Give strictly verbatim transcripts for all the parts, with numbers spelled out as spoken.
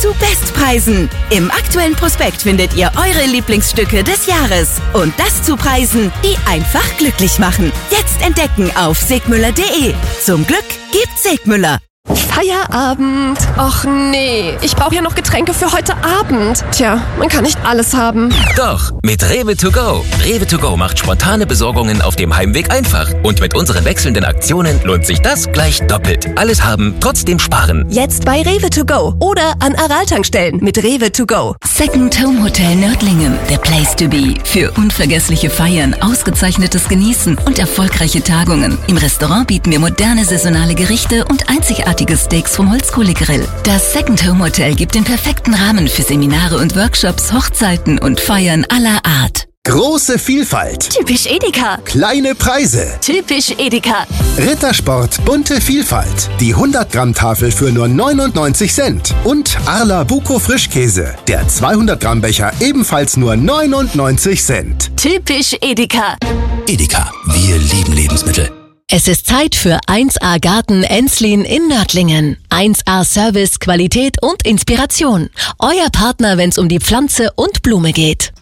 zu Bestpreisen. Im aktuellen Prospekt findet ihr eure Lieblingsstücke des Jahres. Und das zu Preisen, die einfach glücklich machen. Jetzt entdecken auf segmüller punkt de. Zum Glück gibt's Segmüller. Feierabend. Och nee, ich brauche ja noch Getränke für heute Abend. Tja, man kann nicht alles haben. Doch, mit Rewe to go. Rewe to go macht spontane Besorgungen auf dem Heimweg einfach. Und mit unseren wechselnden Aktionen lohnt sich das gleich doppelt. Alles haben, trotzdem sparen. Jetzt bei Rewe to go oder an Aral-Tankstellen mit Rewe to go. Second Home Hotel Nördlingen, der Place to be. Für unvergessliche Feiern, ausgezeichnetes Genießen und erfolgreiche Tagungen. Im Restaurant bieten wir moderne saisonale Gerichte und einzigartige Steaks vom Holzkohlegrill. Das Second Home Hotel gibt den perfekten Rahmen für Seminare und Workshops, Hochzeiten und Feiern aller Art. Große Vielfalt. Typisch Edeka. Kleine Preise. Typisch Edeka. Rittersport bunte Vielfalt. Die hundert Gramm Tafel für nur neunundneunzig Cent. Und Arla Buko Frischkäse. Der zweihundert Gramm Becher ebenfalls nur neunundneunzig Cent. Typisch Edeka. Edeka, wir lieben Lebensmittel. Es ist Zeit für eins A Garten Enslin in Nördlingen. eins A Service, Qualität und Inspiration. Euer Partner, wenn es um die Pflanze und Blume geht.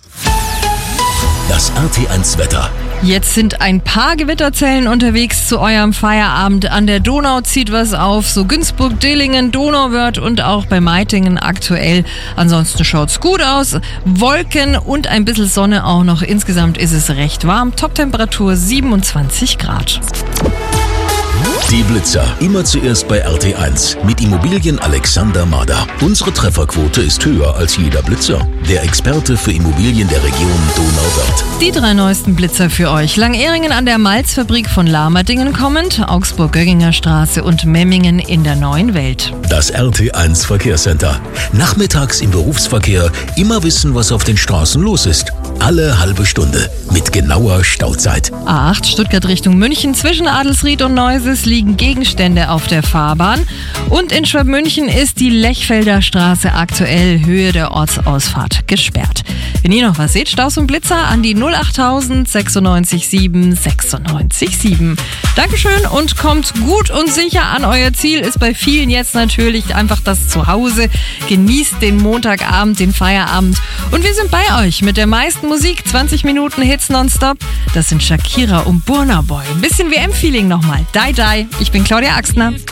Das R T eins Wetter. Jetzt sind ein paar Gewitterzellen unterwegs zu eurem Feierabend. An der Donau zieht was auf, so Günzburg, Dillingen, Donauwörth und auch bei Meitingen aktuell. Ansonsten schaut's gut aus. Wolken und ein bisschen Sonne auch noch. Insgesamt ist es recht warm. Toptemperatur siebenundzwanzig Grad. Die Blitzer. Immer zuerst bei R T eins. Mit Immobilien Alexander Mader. Unsere Trefferquote ist höher als jeder Blitzer. Der Experte für Immobilien der Region Donauwörth. Die drei neuesten Blitzer für euch. Langeringen an der Malzfabrik von Lamerdingen kommend, Augsburg-Gögginger Straße und Memmingen in der Neuen Welt. Das R T eins Verkehrscenter. Nachmittags im Berufsverkehr immer wissen, was auf den Straßen los ist. Alle halbe Stunde mit genauer Stauzeit. A acht Stuttgart Richtung München. Zwischen Adelsried und Neuses liegen Gegenstände auf der Fahrbahn. Und in Schwabmünchen ist die Lechfelder Straße aktuell Höhe der Ortsausfahrt gesperrt. Wenn ihr noch was seht, Staus und Blitzer an die null achttausend sechsundneunzig sieben sechsundneunzig sieben. Dankeschön und kommt gut und sicher an euer Ziel. Ist bei vielen jetzt natürlich einfach das Zuhause. Genießt den Montagabend, den Feierabend. Und wir sind bei euch mit der meisten Musik. zwanzig Minuten Hits nonstop. Das sind Shakira und Burna Boy. Ein bisschen W M-Feeling nochmal. Die, die. Ich bin Claudia Axtner.